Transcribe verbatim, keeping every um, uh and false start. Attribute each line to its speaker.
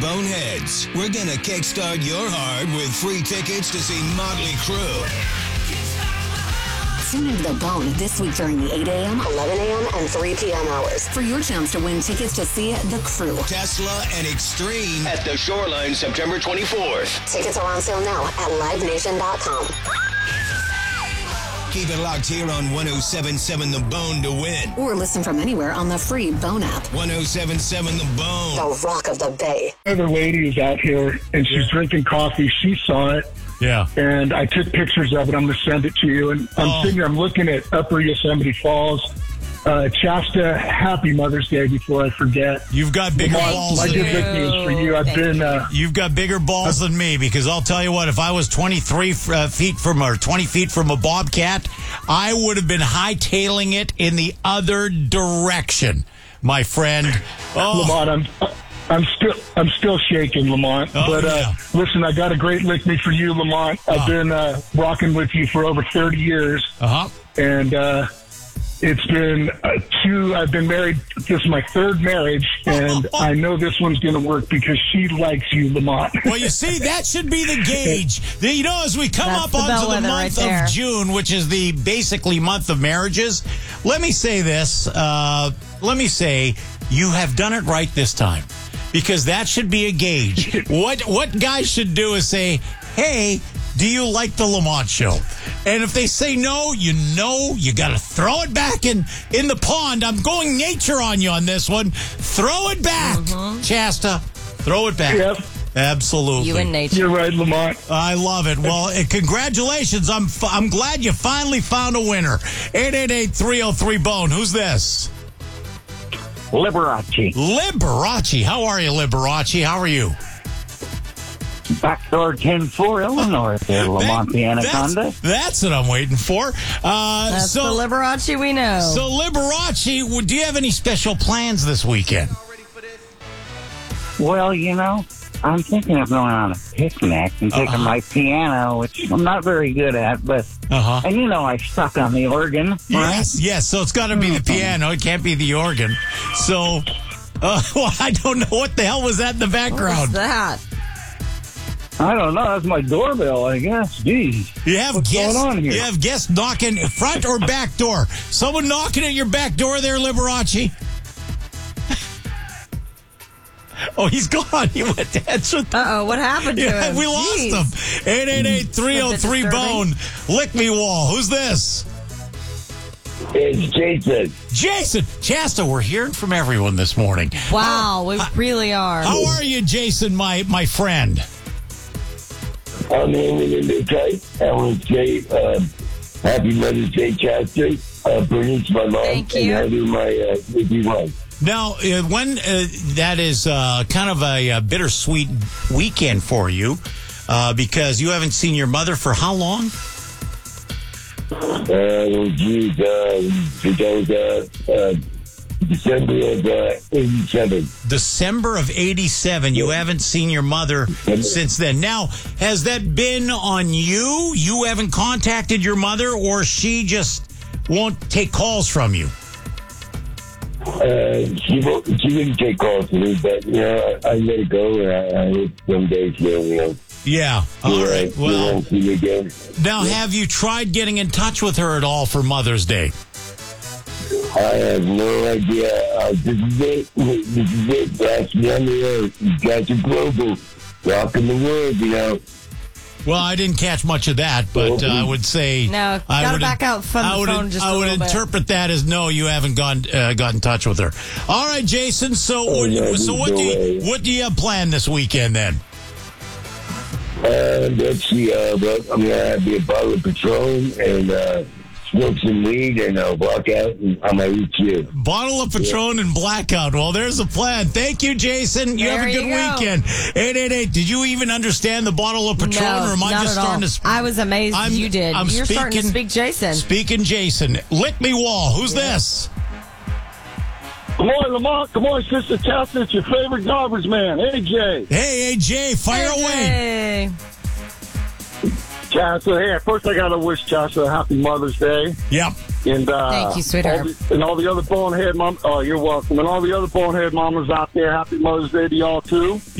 Speaker 1: Boneheads, we're gonna kickstart your heart with free tickets to see Motley Crue.
Speaker 2: Tune into The Bone this week during the eight a.m., eleven a.m., and three p.m. hours for your chance to win tickets to see The Crew.
Speaker 1: Tesla and Extreme at the Shoreline September twenty-fourth.
Speaker 2: Tickets are on sale now at live nation dot com.
Speaker 1: Keep it locked here on one oh seven point seven The Bone to win.
Speaker 2: Or listen from anywhere on the free Bone app.
Speaker 1: one oh seven point seven The Bone.
Speaker 2: The Rock of the Bay.
Speaker 3: Another lady is out here, and she's drinking coffee. She saw it.
Speaker 4: Yeah.
Speaker 3: And I took pictures of it. I'm going to send it to you. And I'm
Speaker 4: Oh.
Speaker 3: sitting there, I'm looking at Upper Yosemite Falls. Uh, Shasta, happy Mother's Day before I forget.
Speaker 4: You've got bigger
Speaker 3: my,
Speaker 4: balls
Speaker 3: my
Speaker 4: than
Speaker 3: good
Speaker 4: me.
Speaker 3: look is for you. I've
Speaker 2: Thank
Speaker 3: been, uh,
Speaker 4: You've got bigger balls than me, because I'll tell you what, if I was twenty-three uh, feet from, or twenty feet from a bobcat, I would have been hightailing it in the other direction, my friend. Oh,
Speaker 3: Lamont, I'm, I'm still, I'm still shaking, Lamont.
Speaker 4: Oh,
Speaker 3: but, uh,
Speaker 4: yeah.
Speaker 3: listen, I got a great lick me for you, Lamont. I've
Speaker 4: Oh.
Speaker 3: been, uh, rocking with you for over thirty years.
Speaker 4: uh-huh.
Speaker 3: And, uh, it's been uh, two, I've been married, this is my third marriage, and I know this one's going to work because she likes you, Lamont.
Speaker 4: Well, you see, that should be the gauge. The- You know, as we come
Speaker 5: That's
Speaker 4: up
Speaker 5: the
Speaker 4: onto the
Speaker 5: bellwether
Speaker 4: month
Speaker 5: right there.
Speaker 4: of June, which is the basically month of marriages, let me say this. Uh, let me say, you have done it right this time, because that should be a gauge. What what guys should do is say, hey, do you like the Lamont Show? And if they say no, you know you got to throw it back in, in the pond. I'm going nature on you on this one. Throw it back, Shasta. Throw it back.
Speaker 3: Yep.
Speaker 4: Absolutely.
Speaker 5: You and nature.
Speaker 3: You're right, Lamont.
Speaker 4: I love it. Well, uh, congratulations. I'm f- I'm glad you finally found a winner. eight eight eight, three oh three, BONE. Who's this?
Speaker 6: Liberace.
Speaker 4: Liberace. How are you, Liberace? How are you?
Speaker 6: Backdoor ten four, Illinois there, Lamont the Anaconda.
Speaker 4: That's, that's what I'm waiting for. Uh,
Speaker 5: That's
Speaker 4: so,
Speaker 5: the Liberace we know.
Speaker 4: so, Liberace, w- do you have any special plans this weekend?
Speaker 6: Well, you know, I'm thinking of going on a picnic and taking
Speaker 4: Uh-huh.
Speaker 6: my piano, which I'm not very good at, but,
Speaker 4: Uh-huh.
Speaker 6: and you know, I suck on the organ, right?
Speaker 4: Yes, yes. So it's got to be the piano. It can't be the organ. So, uh, well, I don't know what the hell was that in the
Speaker 5: What's
Speaker 4: background.
Speaker 5: that?
Speaker 6: I don't know. That's my doorbell, I guess. Geez.
Speaker 4: You have
Speaker 6: What's
Speaker 4: guests.
Speaker 6: going on here?
Speaker 4: You have guests knocking front or back door. Someone knocking at your back door there, Liberace. Oh, he's gone. He went to answer. The-
Speaker 5: Uh-oh, what happened to
Speaker 4: yeah,
Speaker 5: him?
Speaker 4: we lost
Speaker 5: Jeez.
Speaker 4: him. eight eight eight, three oh three, BONE. Lick me wall. Who's this?
Speaker 7: It's Jason.
Speaker 4: Jason. Shasta, we're hearing from everyone this morning.
Speaker 5: Wow, we really are.
Speaker 4: How are you, Jason, my, my friend?
Speaker 7: I'm hanging in the tight. I want to say uh, Happy Mother's Day, Chester. Uh, Bernice, my mom,
Speaker 5: Thank
Speaker 7: and
Speaker 5: you.
Speaker 7: Heather, my uh, baby wife.
Speaker 4: Now, uh, when uh, that is uh, kind of a, a bittersweet weekend for you, uh, because you haven't seen your mother for how long?
Speaker 7: Uh, geez, uh, that was uh, uh, December of uh, eighty-seven.
Speaker 4: December of eighty-seven. You haven't seen your mother since then. Now, has that been on you? You haven't contacted your mother, or she just won't take calls from you?
Speaker 7: Uh, she won't, she didn't take calls from me, but you know, I, I let it go, and I, I hope someday she'll, you know,
Speaker 4: Yeah. All
Speaker 7: she'll,
Speaker 4: right.
Speaker 7: uh, she
Speaker 4: Well,
Speaker 7: won't see me again.
Speaker 4: now, have you tried getting in touch with her at all for Mother's Day?
Speaker 7: I have no idea. Uh, this is it. This is it. That's me on the air. You got your global. Rocking the world, you know.
Speaker 4: Well, I didn't catch much of that, but uh, I would say
Speaker 5: No,
Speaker 4: I
Speaker 5: gotta
Speaker 4: would,
Speaker 5: back out from
Speaker 4: I
Speaker 5: the
Speaker 4: would,
Speaker 5: phone just
Speaker 4: I
Speaker 5: a
Speaker 4: would
Speaker 5: little bit.
Speaker 4: interpret that as no, you haven't gone uh, got in touch with her. All right, Jason. So,
Speaker 7: Oh,
Speaker 4: what,
Speaker 7: no,
Speaker 4: so
Speaker 7: there's
Speaker 4: what
Speaker 7: no
Speaker 4: do you,
Speaker 7: way.
Speaker 4: what do you have planned this weekend then?
Speaker 7: Uh, let's see. Uh, well, I'm gonna have me a bottle of Patron and uh, smoke some weed and uh, walk out and I might reach you.
Speaker 4: Bottle of Patron and blackout. Well, there's a plan. Thank you, Jason. You
Speaker 5: There
Speaker 4: have a good
Speaker 5: you go.
Speaker 4: weekend. eight eight eight. Did you even understand the bottle of Patron,
Speaker 5: No,
Speaker 4: or am I
Speaker 5: not
Speaker 4: just
Speaker 5: at all.
Speaker 4: starting to sp-
Speaker 5: I was amazed
Speaker 4: I'm-
Speaker 5: you did.
Speaker 4: I'm
Speaker 5: You're starting to
Speaker 4: speaking-
Speaker 5: speak Jason.
Speaker 4: Speaking Jason. Lick me wall. Who's this?
Speaker 3: Good morning, Lamont. Good morning, Sister Chelsea. It's your favorite garbage man, A J.
Speaker 4: Hey, A J, fire away.
Speaker 5: Hey.
Speaker 3: Chelsea, hey, first I got to wish Chelsea a happy Mother's Day.
Speaker 4: Yep.
Speaker 3: And, uh,
Speaker 5: Thank you, sweetheart.
Speaker 3: all the- and all the other bonehead mom, oh, you're welcome. And all the other bonehead mamas out there, happy Mother's Day to y'all, too.